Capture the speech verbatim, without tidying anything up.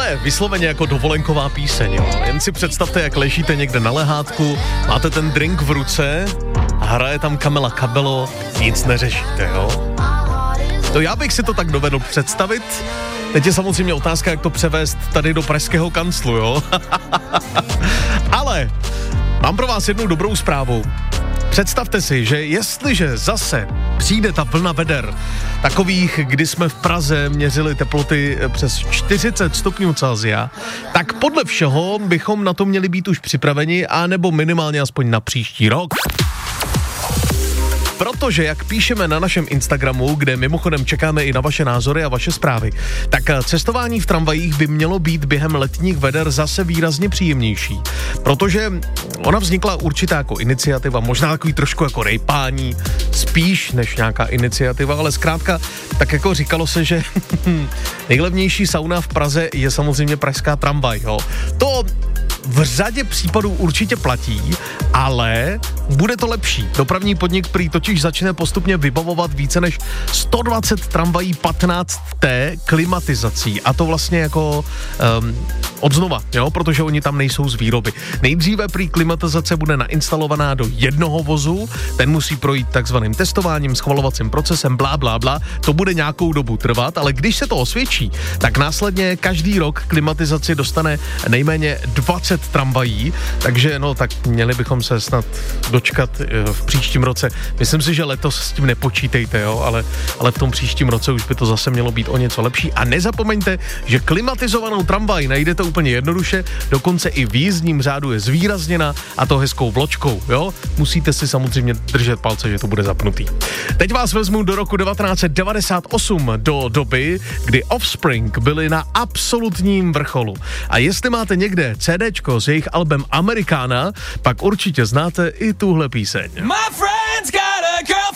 Tohle je vysloveně jako dovolenková píseň, jo. Jen si představte, jak ležíte někde na lehátku, máte ten drink v ruce a hraje tam Camila Cabello, nic neřešíte, jo. To já bych si to tak dovedl představit. Teď je samozřejmě otázka, jak to převést tady do pražského kanclu, jo. Ale mám pro vás jednu dobrou zprávu. Představte si, že jestliže zase přijde ta vlna veder, takových, kdy jsme v Praze měřili teploty přes čtyřicet stupňů Celsia, tak podle všeho bychom na to měli být už připraveni, anebo minimálně aspoň na příští rok. Protože, jak píšeme na našem Instagramu, kde mimochodem čekáme i na vaše názory a vaše zprávy, tak cestování v tramvajích by mělo být během letních veder zase výrazně příjemnější. Protože ona vznikla určitá jako iniciativa, možná takový trošku jako rejpání, spíš než nějaká iniciativa, ale zkrátka, tak jako říkalo se, že nejlevnější sauna v Praze je samozřejmě pražská tramvaj, jo. To v řadě případů určitě platí, ale bude to lepší. Dopravní podnik prý totiž začne postupně vybavovat více než sto dvacet tramvají patnáct té klimatizací. A to vlastně jako um, odznova, jo, protože oni tam nejsou z výroby. Nejdříve prý klimatizace bude nainstalovaná do jednoho vozu, ten musí projít takzvaným testováním, schvalovacím procesem, blá, blá, blá. To bude nějakou dobu trvat, ale když se to osvědčí, tak následně každý rok klimatizaci dostane nejméně dvacet tramvají, takže no tak měli bychom se snad dočkat v příštím roce. Myslím si, že letos s tím nepočítejte, jo, ale, ale v tom příštím roce už by to zase mělo být o něco lepší. A nezapomeňte, že klimatizovanou tramvaj najdete úplně jednoduše, dokonce i v jízdním řádu je zvýrazněna a to hezkou vločkou, jo. Musíte si samozřejmě držet palce, že to bude zapnutý. Teď vás vezmu do roku devatenáct set devadesát osm, do doby, kdy Offspring byli na absolutním vrcholu. A jestli máte někde CDčko s jejich albem Americana, pak určitě znáte i tuhle píseň. My friend's got a girlfriend.